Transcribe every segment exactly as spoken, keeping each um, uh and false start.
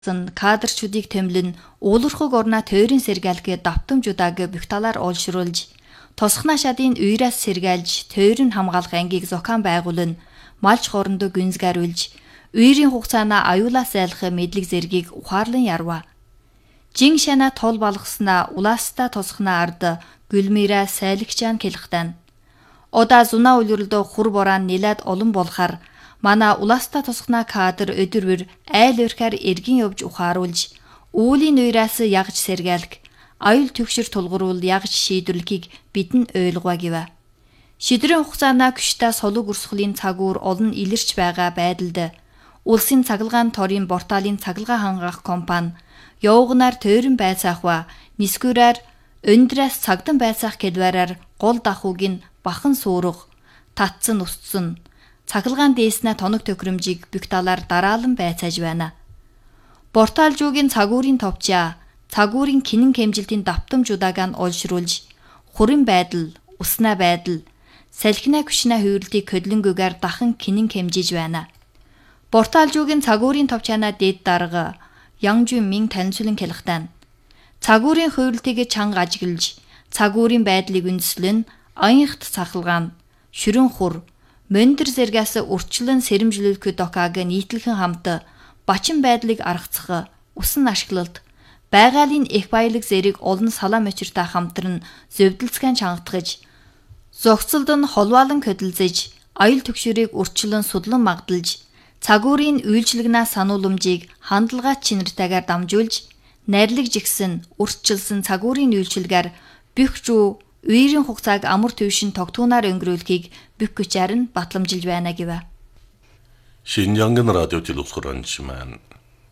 кадрчүүдийг томилно, уулуурхаг орноо тойрын сэргээлгээ давтамжуудааг бүх талаар уйлшруулж, тосхнаа шадын уйраас сэргээлж, тойрын хамгаалах ангийг зохион байгуулна, малч хоорондоо гүнзгийруулж, уйрын хугацаанаа аюулаас айлах мэдлэг зэргийг ухаарлан ярва. Жин шана тол балгаснаа улааста тосхнаа ард гүлмира сайлагчаан келхтан. Ода зунаа үлрэлдөө хур борaan нэлээд олон болохаар манай улааста тосхнаа кадр өдөрвөр айл өрхөр эргэн явж ухааруулж, уулийн уйраас ягж сэргээлг, аюул төгшөр тулгуурвал ягж шийдвэрлэхийг бидэн ойлгоо гэв. Шидрийн хугацаанаа күштэй солог урсгалын цагуур олон илэрч байгаа байдалд улсын цахилгаан торын порталын цахилгаан хангах компани явгнаар тойрон байцаахва нисгүүрээр өндраас цагдан байцаах гэлвэрээр гол дахууг нь бахан суурга, татсан устсан, цахилгаан дээснэ тоног төхрөмжийг бүх талаар дараалан байцааж байна. Порталжуугийн цагуурын товчаа, цагуурын кинэн хэмжилтийн давтамжуудааг нь олшруулж, хурын байдал, уснаа байдал, салхинаа күшнээ хувирлтыг хөдлөнгөгээр дахин кинэн хэмжиж байна. Порталжуугийн цагуурын товчаанаа дээд дарга Янгжун Мин танилцуулан хэлэхтэн. Цагуурын хувирлтыг чанга ажиглаж, цагуурын байдлыг үндэслэн, аянхт цахилгаан, шүрэн хур, мондор зэргээс урчлан сэрэмжлүүлэх докааг нийтлэхэн хамт бачин байдлыг аргацах, усан ашиглалт, байгалийн их баялаг зэрэг олон салаа мочиртай хамтран зөвдөлцгэн чангатгаж, зогцолд нь холваалан хөдөлзөж, аюул төгшөрийг урчлан судлан магдалж, цагуурын үйлчлэгнээ санууламжийг хандлагаат чинэртэйгээр дамжуулж, найрлаг жигсэн, уртчилсан цагуурын үйлчлэгээр бүх рүү уйрын хугацааг амар төвшин тогтуунаар өнгөрүүлэхийг бүх хүчээр нь батламжилж байна гэв. Шинжангын радио телевизхоранч маань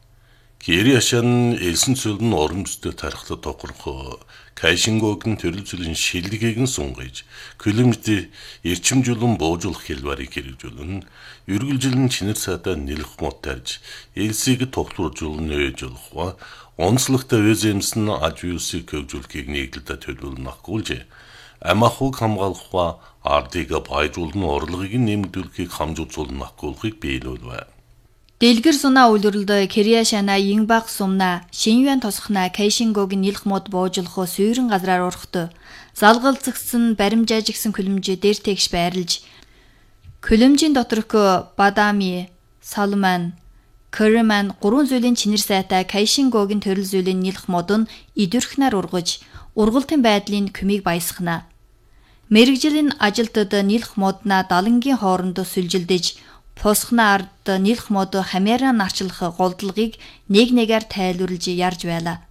Кириашан элсэн цөлн оромжтой тархлаа тохирох Кайшингогийн төрөл зүйлийн шилдэгийг нь сунгаж, күлэмжтэй эрчимжүүлэн боожуулах хэлбэрийг хэрэгжүүлэн, үргэлжилэн чинэр сайдаа нэлэх мод тарж, элсийг тогтворжуулан нөөжүүлэх, онцлогтой өзэмсэн аж үйлсийг хөгжүүлэхийг нийтлэлдээ төлөвлөн агуулж, амахуг хамгаалах, ардыг байжуулан орлогыг нэмэгдүүлэхийг хамжуулсан агуулгыг биелүүлвэ. Дэлгэр сунаа үлрэлдөө Кириашана Ингбаг сумна Шинюан тосхна Кайшингогийн нэлэх мод боожулах сүйрэн газраар урахт залгалзгсан баримжаажигсан күлэмжээ дээр тэгш байрлаж күлэмжийн доторх бадами, салман, кэрман гурван зүйлийн чинэр сайтай Кайшингогийн төрөл зүйлийн нэлэх мод нь идвэрхнээр ургаж ургалтын байдлын күмийг баясгана. Мэргэжлийн ажилтнууд нэлэх модна далангийн хоорондоо сүлжилдэж Посхна ард нэлэх мод хамаараа нарчлах голдлагыг нэг нэгээр тайлбарлаж ярьж байла.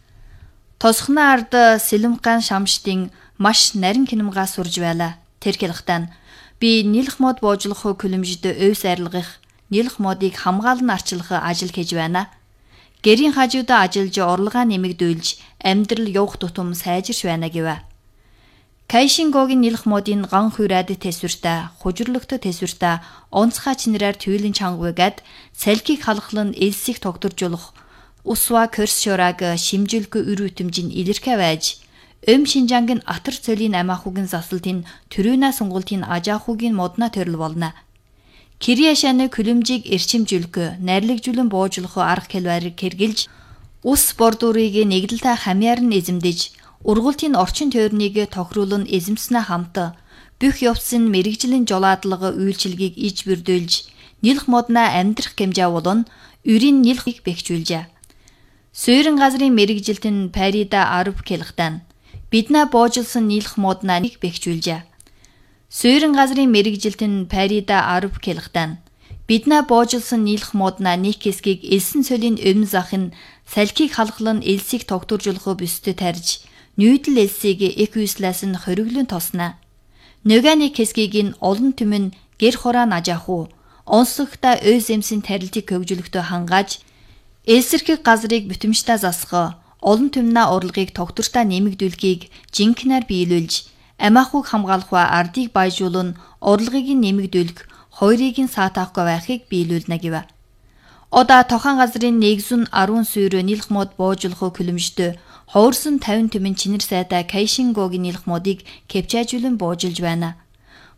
Тосхна ард сэлэмгаан шамштын маш нарийн кинемгаа сурж байла. Тэр хэлэхтэн би нэлэх мод боожлох күлэмжид өвс арилгах, нэлэх модыг хамгаалан арчлах ажил хийж байна. Гэрийн хажуудаа ажиллаж орлогоо нэмэгдүүлж амьдрал явах тутам сайжирч байна гэв. Кайшингогийн нэлэх модын ган хуурайд тэсвэртэй, хужирлогтой тэсвэртэй, онцгой чинрээр төвлийн чангавыгад салхийг халахлан элсийг тогтворжуулах, усва корс шорааг шимжүүлэхгүй үр үтэмжийн илэрхэ байж, Өм Шинжангийн атар цөлийн амаахугийн засалтын төрөөнө сунгалтын ажаахугийн модна төрөл болно. Кириашаны күлэмжийг эрчимжүүлэх, найрлагжуулан боожулах арга хэлбэрийг хэрэгжилж, ус бордуурыг нэгдэлтэй хамяар нь эзэмдэж, ургалтын орчин тойрныг тохируулан эзэмснэ хамт бүх явцын мэрэгжлийн жолоодлого үйлчилгээг иж бүрдүүлж нэлэх модна амьдрах хэмжээ болон өрийн нэлхийг бэхжүүлжээ. Суурин газрын мэрэгжилтэн Парида Арб хэлэхтэн биднээ боожулсан нэлэх модна нэг бэхжүүлжээ. Суурин газрын мэрэгжилтэн Парида Арб хэлэхтэн биднээ боожулсан нэлэх модна нэг хэсгийг элсэн цөлийн өмнө захын салхийг халахлан элсийг тогтворжуулах бүстэй тарж нүүдэл элсийг эквислаас нь хориглон тоснаа. Нөгөө нэг хэсгийг нь олон түмэн гэр хороо нажааху, онцлогтой өз эмсийн тарилтыг хөгжүүлэхдээ хангааж, элсэрхэг газрыг бүтэмжтэй засах, олон түмнээ урлагийг тогтвортой нэмэгдүүлэхийг жинхэнээр биелүүлж, амаахуг хамгаалах ба ардыг баяжуулан урлагийг нэмэгдүүлэх, хоёрыг нь саатаахгүй байхыг биелүүлнэ гэв. Ода тохон газрын нэгдүгээр арван сүйрөө нэлэх мод боожулах күлэмжтэй Хоорсон тавин түмэн чинэр сайтай Кайшингогийн нэлэх модыг кепчаажуулан буужилж байна.